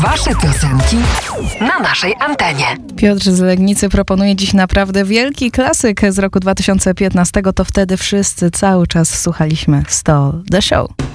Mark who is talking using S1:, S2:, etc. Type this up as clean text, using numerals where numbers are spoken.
S1: Wasze piosenki na naszej antenie.
S2: Piotr z Legnicy proponuje dziś naprawdę wielki klasyk z roku 2015. To wtedy wszyscy cały czas słuchaliśmy Stole the Show.